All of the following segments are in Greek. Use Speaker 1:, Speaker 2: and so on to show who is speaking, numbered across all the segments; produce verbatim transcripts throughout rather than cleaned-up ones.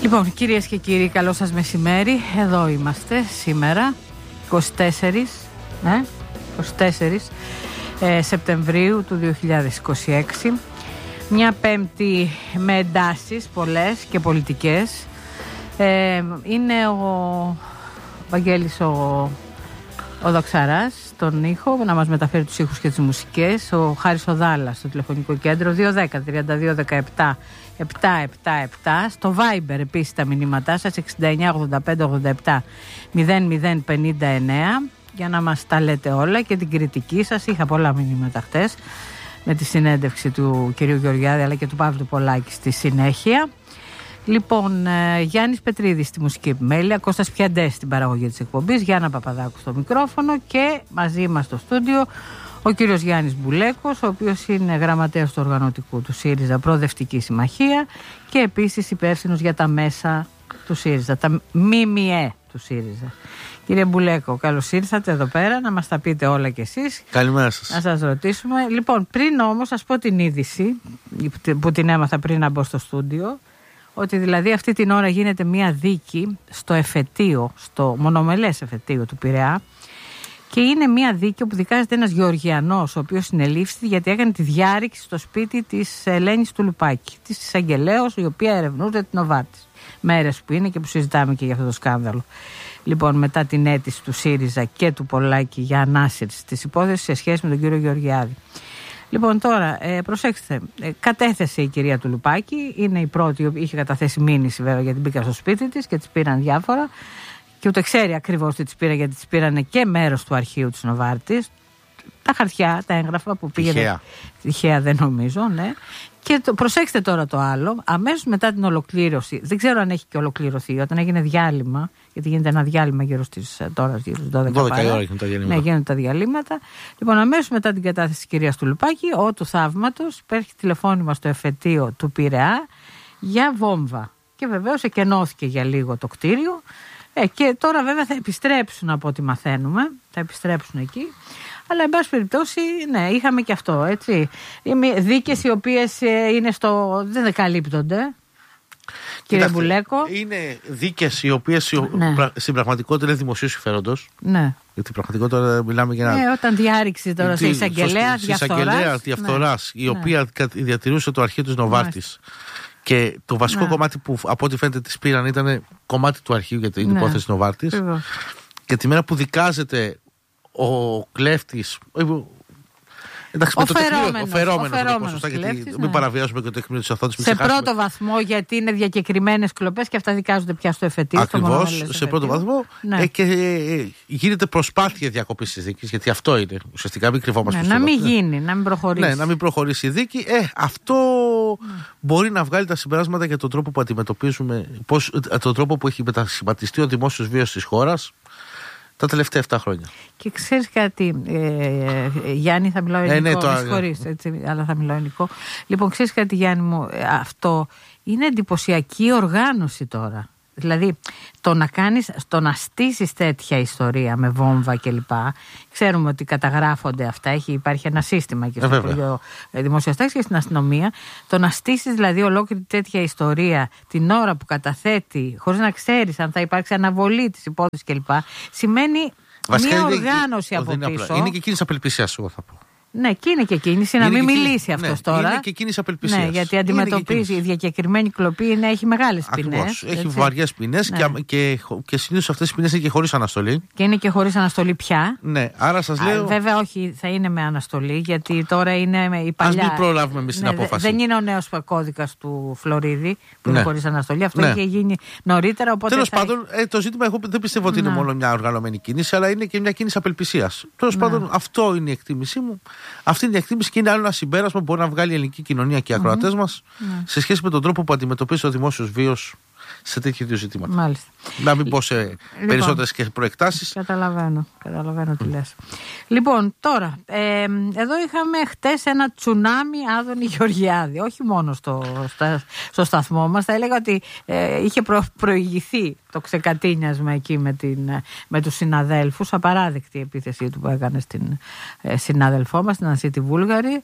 Speaker 1: Λοιπόν, κυρίες και κύριοι, καλό σας μεσημέρι. Εδώ είμαστε σήμερα, είκοσι τέσσερα, ε, είκοσι τέσσερα ε, Σεπτεμβρίου του δύο χιλιάδες είκοσι έξι. Μια πέμπτη με εντάσεις πολλές και πολιτικές. Ε, είναι ο Βαγγέλης ο, ο Δοξαράς στον ήχο, να μας μεταφέρει τους ήχους και τις μουσικές. Ο Χάρης ο Δάλλας στο τηλεφωνικό κέντρο δύο δέκα τριάντα δύο δεκαεπτά επτά επτά επτά. Στο Viber επίσης τα μηνύματά σας εξήντα εννιά ογδόντα πέντε ογδόντα επτά μηδέν μηδέν πενήντα εννέα για να μας τα λέτε όλα και την κριτική σας. Είχα πολλά μηνύματα χτες με τη συνέντευξη του κυρίου Γεωργιάδη αλλά και του Παύλου Πολάκη στη συνέχεια. Λοιπόν, ε, Γιάννης Πετρίδης στη μουσική επιμέλεια, Κώστας Πιαντές στην παραγωγή της εκπομπής, Γιάννα Παπαδάκου στο μικρόφωνο και μαζί μας στο στούντιο ο κύριος Γιάννης Μπουλέκος, ο οποίος είναι γραμματέας του οργανωτικού του ΣΥΡΙΖΑ Προοδευτική Συμμαχία και επίσης υπεύθυνος για τα μέσα του ΣΥΡΙΖΑ, τα ΜΜΕ του ΣΥΡΙΖΑ. Κύριε Μπουλέκο, καλώς ήρθατε εδώ πέρα να μας τα πείτε όλα κι εσείς.
Speaker 2: Καλημέρα σας.
Speaker 1: Να σας ρωτήσουμε. Λοιπόν, πριν όμως σας πω την είδηση που την έμαθα πριν να μπω στο στούντιο, ότι δηλαδή αυτή την ώρα γίνεται μια δίκη στο εφετείο, στο μονομελές εφετείο του Πειραιά και είναι μια δίκη όπου δικάζεται ένας Γεωργιανός ο οποίος συνελήφθη γιατί έκανε τη διάρρηξη στο σπίτι της Ελένης του Λουπάκη, της εισαγγελέως η οποία ερευνούσε την Νοβάρτης. Μέρες που είναι και που συζητάμε και για αυτό το σκάνδαλο. Λοιπόν, μετά την αίτηση του ΣΥΡΙΖΑ και του Πολάκη για ανάσυρση της υπόθεσης σε σχέση με τον κύριο Γεωργιάδη. Λοιπόν, τώρα ε, προσέξτε, ε, κατέθεσε η κυρία του Λουπάκη, είναι η πρώτη, είχε καταθέσει μήνυση βέβαια γιατί μπήκα στο σπίτι της και της πήραν διάφορα και ούτε ξέρει ακριβώς τι της πήρα γιατί της πήρανε και μέρος του αρχείου της Νοβάρτης, τα χαρτιά, τα έγγραφα που πήγαινε. Τυχαία. Τυχαία δεν νομίζω, ναι. Και το, προσέξτε τώρα το άλλο, αμέσως μετά την ολοκλήρωση, δεν ξέρω αν έχει και ολοκληρωθεί, όταν έγινε διάλειμμα, γιατί γίνεται ένα διάλειμμα γύρω στις, τώρα γύρω στις δώδεκα
Speaker 2: ώρα γίνονται τα διαλύματα.
Speaker 1: Ναι, γίνονται τα διαλύματα. Λοιπόν, αμέσως μετά την κατάθεση της κυρίας του Λουπάκη, ο του θαύματος, υπάρχει τηλεφώνημα στο εφετείο του Πειραιά για βόμβα. Και βεβαίως εκενώθηκε για λίγο το κτίριο. Ε, και τώρα βέβαια θα επιστρέψουν από ό,τι μαθαίνουμε, θα επιστρέψουν εκεί. Αλλά εν πάση περιπτώσει, ναι, είχαμε και αυτό, έτσι. Δίκες οι οποίες είναι στο, δεν καλύπτονται. Κύριε Μπουλέκο.
Speaker 2: Είναι δίκες οι οποίες ναι. στην πραγματικότητα είναι δημοσίου συμφέροντος.
Speaker 1: Ναι.
Speaker 2: Γιατί πραγματικότητα μιλάμε για ένα.
Speaker 1: Ναι, όταν διάρρηξη τώρα σε εισαγγελέα διαφθοράς.
Speaker 2: διαφθοράς
Speaker 1: ναι.
Speaker 2: η οποία ναι. διατηρούσε το αρχείο της Νοβάρτης. Ναι. Και το βασικό ναι. κομμάτι που από ό,τι φαίνεται της πήραν ήταν κομμάτι του αρχείου για την ναι. υπόθεση Νοβάρτης. Ακριβώς. Και τη μέρα που δικάζεται ο κλέφτης. Εντάξει,
Speaker 1: ο φερόμενος,
Speaker 2: ο φερόμενος,
Speaker 1: ο φερόμενος
Speaker 2: ποσοστά,
Speaker 1: κλέφτης,
Speaker 2: γιατί
Speaker 1: ναι.
Speaker 2: μην παραβιάζουμε και το τεκμήριο της αθώντας.
Speaker 1: Σε πρώτο βαθμό, γιατί είναι διακεκριμένες κλοπές και αυτά δικάζονται πια στο εφετείο.
Speaker 2: Ακριβώς, σε πρώτο βαθμό. Ναι. Ε, και ε, γίνεται προσπάθεια διακοπής της δίκης, γιατί αυτό είναι. Ουσιαστικά μην κρυβόμαστε.
Speaker 1: Ναι, να μην βαθμό. γίνει, να μην προχωρήσει.
Speaker 2: Ναι, να μην προχωρήσει η δίκη. Ε, αυτό ναι. μπορεί να βγάλει τα συμπεράσματα για τον τρόπο που αντιμετωπίζουμε, πώς, τον τρόπο που έχει μετασχηματιστεί ο δημόσιος βίος της χώρας τα τελευταία επτά χρόνια.
Speaker 1: Και ξέρεις κάτι, ε, ε, Γιάννη, θα μιλάω ελληνικό, ε, ναι, με συγχωρείς, έτσι, αλλά θα μιλάω ελληνικό. Λοιπόν, ξέρεις κάτι, Γιάννη μου, αυτό είναι εντυπωσιακή οργάνωση τώρα. Δηλαδή, το να κάνεις, το να στήσεις τέτοια ιστορία με βόμβα κλπ. Ξέρουμε ότι καταγράφονται αυτά, έχει, υπάρχει ένα σύστημα και στο Υπουργείο Δημόσιας Τάξης και στην αστυνομία. Το να στήσεις δηλαδή ολόκληρη τέτοια ιστορία την ώρα που καταθέτει, χωρίς να ξέρεις αν θα υπάρξει αναβολή της υπόθεσης κλπ. Σημαίνει βασικά μια είναι, οργάνωση από
Speaker 2: είναι
Speaker 1: πίσω.
Speaker 2: Είναι και εκείνης απελπισίας, εγώ θα πω.
Speaker 1: Ναι, και είναι και κίνηση να μην μιλήσει αυτό
Speaker 2: ναι,
Speaker 1: τώρα.
Speaker 2: Είναι και κίνηση απελπισίας.
Speaker 1: Ναι, γιατί αντιμετωπίζει η διακεκριμένη κλοπή, είναι, έχει μεγάλες ποινές.
Speaker 2: Έχει βαριές ποινές ναι. και, και, και συνήθως αυτές οι ποινές είναι και χωρίς αναστολή.
Speaker 1: Και είναι και χωρίς αναστολή πια.
Speaker 2: Ναι, άρα σας λέω.
Speaker 1: Α, βέβαια, όχι, θα είναι με αναστολή, γιατί τώρα είναι η παλιά.
Speaker 2: Ας μην προλάβουμε εμείς την
Speaker 1: ναι,
Speaker 2: απόφαση.
Speaker 1: Δεν είναι ο νέος κώδικας του Φλωρίδη που ναι. είναι χωρίς αναστολή. Αυτό
Speaker 2: ναι.
Speaker 1: είχε γίνει νωρίτερα.
Speaker 2: Τέλος
Speaker 1: θα...
Speaker 2: πάντων, ε, το ζήτημα εγώ δεν πιστεύω ότι είναι
Speaker 1: ναι.
Speaker 2: μόνο μια οργανωμένη κίνηση, αλλά είναι και μια κίνηση απελπισίας. Τέλος ναι. πάντων, αυτό είναι η εκτίμησή μου. Αυτή είναι η εκτίμηση. Και είναι άλλο ένα συμπέρασμα που μπορεί να βγάλει η ελληνική κοινωνία και οι ακροατές mm-hmm. μας mm-hmm. σε σχέση με τον τρόπο που αντιμετωπίζει ο δημόσιος βίος σε τέτοιου είδους ζητήματα.
Speaker 1: Μάλιστα.
Speaker 2: Να μην πω σε λοιπόν, περισσότερες και προεκτάσεις.
Speaker 1: Καταλαβαίνω, καταλαβαίνω τι λες. Λοιπόν, τώρα, ε, εδώ είχαμε χτες ένα τσουνάμι Άδωνη Γεωργιάδη. Όχι μόνο στο, στο, στο σταθμό μας. Θα έλεγα ότι ε, είχε προ, προηγηθεί το ξεκατίνιασμα εκεί με, την, με τους συναδέλφους. Απαράδεκτη η επίθεσή του που έκανε στην ε, συνάδελφό μας, την Ανσίτη Βούλγαρη.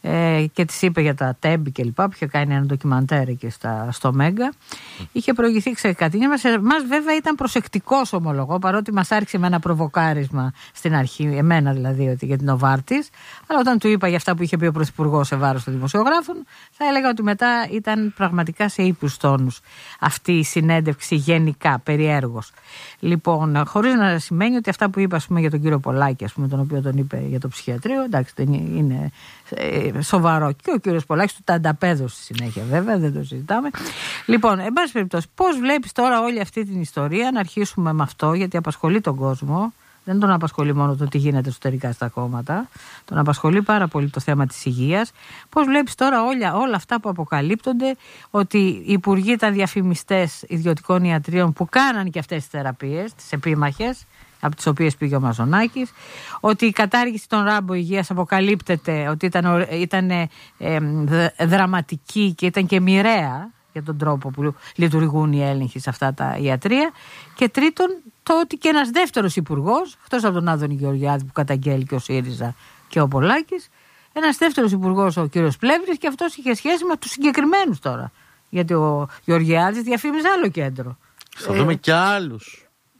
Speaker 1: ε, και της είπε για τα τέμπη και λοιπά, που είχε κάνει ένα ντοκιμαντέρ και στα, στο Μέγκα. Είχε προηγηθεί ξεκατίνια μας. Εμάς βέβαια ήταν προσεκτικός, ομολογώ, παρότι μας άρχισε με ένα προβοκάρισμα στην αρχή, εμένα δηλαδή, ότι για την Νοβάρτης. Αλλά όταν του είπα για αυτά που είχε πει ο Πρωθυπουργός σε βάρος των δημοσιογράφων, θα έλεγα ότι μετά ήταν πραγματικά σε ύπους τόνους αυτή η συνέντευξη γενικά, περιέργως. Λοιπόν, χωρίς να σημαίνει ότι αυτά που είπα, ας πούμε, για τον κύριο Πολάκη, ας πούμε, τον οποίο τον είπε για το ψυχιατρίο, εντάξει, δεν είναι ε, σοβαρό. Και ο κύριος Πολάκης του τα ανταπέδωσε στη συνέχεια, βέβαια, δεν το συζητάμε. Λοιπόν, εν πάση περιπτώσει, πώς βλέπεις τώρα όλη αυτή την ιστορία, να αρχίσουμε με αυτό, γιατί απασχολεί τον κόσμο. Δεν τον απασχολεί μόνο το τι γίνεται εσωτερικά στα κόμματα, τον απασχολεί πάρα πολύ το θέμα της υγείας. Πώς βλέπεις τώρα όλα, όλα αυτά που αποκαλύπτονται, ότι οι υπουργοί ήταν διαφημιστές ιδιωτικών ιατρίων που κάναν και αυτές τις θεραπείες, τις επίμαχες, από τις οποίες πήγε ο Μαζονάκης, ότι η κατάργηση των ράμπο υγείας αποκαλύπτεται ότι ήταν, ήταν ε, ε, δραματική και ήταν και μοιραία για τον τρόπο που λειτουργούν οι έλεγχοι σε αυτά τα ιατρεία. Και τρίτον, το ότι και ένας δεύτερος υπουργός, εκτός από τον Άδωνη Γεωργιάδη που καταγγέλει και ο ΣΥΡΙΖΑ και ο Πολάκης, ένας δεύτερος υπουργός, ο κύριος Πλεύρης, και αυτός είχε σχέση με τους συγκεκριμένους τώρα. Γιατί ο Γεωργιάδης διαφήμιζε άλλο κέντρο.
Speaker 2: Θα ε... δούμε και άλλους.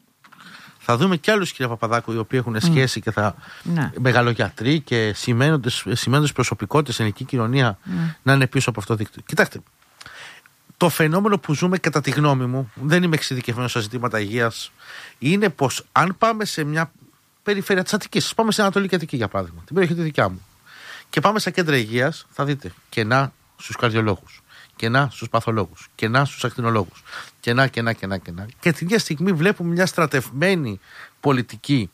Speaker 2: Θα δούμε και άλλους, κύριε Παπαδάκου, οι οποίοι έχουν σχέση mm. και θα ναι. μεγαλογιατροί και σημαίνοντες προσωπικότητες στην ελληνική κοινωνία mm. να είναι πίσω από αυτό το δίκτυο. Κοιτάξτε. Το φαινόμενο που ζούμε, κατά τη γνώμη μου, δεν είμαι εξειδικευμένος σε ζητήματα υγείας, είναι πως αν πάμε σε μια περιφέρεια της Αττικής, πάμε στην Ανατολική Αττική για παράδειγμα, την περιοχή τη δικιά μου, και πάμε στα κέντρα υγείας, θα δείτε κενά στους καρδιολόγους, κενά στους παθολόγους, κενά στους ακτινολόγους, κενά, κενά, κενά, κενά. Και την ίδια στιγμή βλέπουμε μια στρατευμένη πολιτική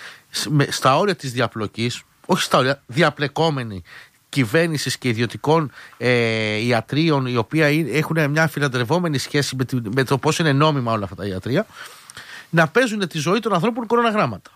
Speaker 2: στα όρια της διαπλοκής, όχι στα όρια, διαπλεκόμενη, κυβέρνησης και ιδιωτικών ε, ιατρίων, οι οποίοι έχουν μια φιλαντρευόμενη σχέση με, τη, με το πώς είναι νόμιμα όλα αυτά τα ιατρία, να παίζουν τη ζωή των ανθρώπων κοροναγράμματα.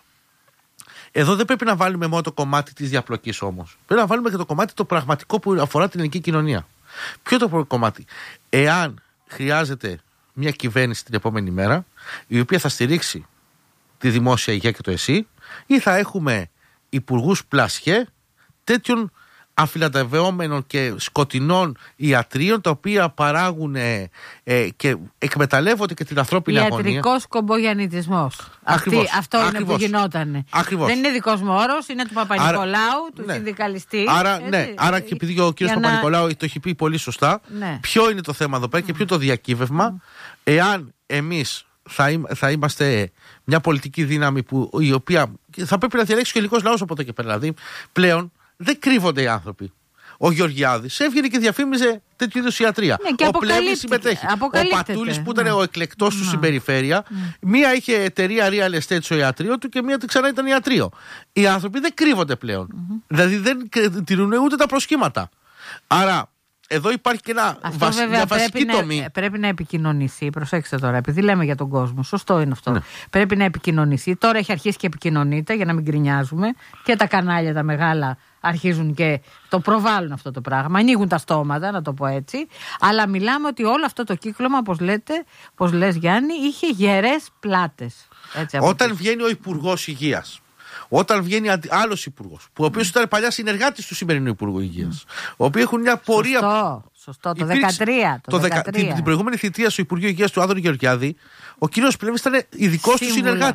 Speaker 2: Εδώ δεν πρέπει να βάλουμε μόνο το κομμάτι της διαπλοκής όμως. Πρέπει να βάλουμε και το κομμάτι το πραγματικό που αφορά την ελληνική κοινωνία. Ποιο το κομμάτι? Εάν χρειάζεται μια κυβέρνηση την επόμενη μέρα, η οποία θα στηρίξει τη δημόσια υγεία και το ΕΣΥ, ή θα έχουμε υπουργούς πλασιέ τέτοιων αφιλαντευόμενων και σκοτεινών ιατρίων, τα οποία παράγουν ε, ε, και εκμεταλλεύονται και την ανθρώπινη αγωνία. Ιατρικός κομπογιαννητισμός. Αυτό
Speaker 1: ακριβώς, είναι που γινότανε.
Speaker 2: Ακριβώς.
Speaker 1: Δεν είναι δικός μου όρος, είναι του Παπα-Νικολάου, του ναι. συνδικαλιστή.
Speaker 2: Άρα, έτσι, ναι, άρα και επειδή ο κύριος Παπα-Νικολάου να... το έχει πει πολύ σωστά, ναι. ποιο είναι το θέμα εδώ πέρα και ποιο είναι το διακύβευμα, mm. εάν εμείς θα, είμα, θα είμαστε μια πολιτική δύναμη που, η οποία θα πρέπει να διαλέξει και ο ελληνικός λαός από εδώ και πέρα. Δηλαδή, πλέον δεν κρύβονται οι άνθρωποι. Ο Γεωργιάδης έβγαινε και διαφήμιζε τέτοιου είδους ιατρία. Ναι, ο Πλεύρης συμμετέχει. Ο Πατούλης που ήταν ναι. ο εκλεκτός του ναι. στην περιφέρεια, ναι. μία είχε εταιρεία real estate στο ιατρείο του και μία ξανά ήταν ιατρείο. Οι άνθρωποι δεν κρύβονται πλέον. Mm-hmm. Δηλαδή δεν τηρούν ούτε τα προσχήματα. Άρα εδώ υπάρχει και ένα βασ... μια βασική
Speaker 1: πρέπει
Speaker 2: τομή.
Speaker 1: Να, πρέπει να επικοινωνηθεί. Προσέξτε τώρα, επειδή λέμε για τον κόσμο. Σωστό είναι αυτό. Ναι. Πρέπει να επικοινωνηθεί. Τώρα έχει αρχίσει και επικοινωνείται, για να μην γκρινιάζουμε. Και τα κανάλια τα μεγάλα αρχίζουν και το προβάλλουν αυτό το πράγμα. Ανοίγουν τα στόματα, να το πω έτσι. Αλλά μιλάμε ότι όλο αυτό το κύκλωμα, όπως λέτε, όπως λες Γιάννη, είχε γερές πλάτες. Έτσι,
Speaker 2: Όταν
Speaker 1: πίσω.
Speaker 2: βγαίνει ο Υπουργός Υγείας, όταν βγαίνει άλλος υπουργός, που ο οποίος ήταν παλιά συνεργάτης του σημερινού Υπουργού Υγείας, mm. ο οποίος έχουν μια πορεία.
Speaker 1: Σωστό, σωστό. Το δεκατρία. Το
Speaker 2: δεκατρία. Την, την προηγούμενη θητεία στο Υπουργείο Υγείας του Άδωνη Γεωργιάδη, ο κύριος Πλεύρης ήταν ειδικός του συνεργάτης.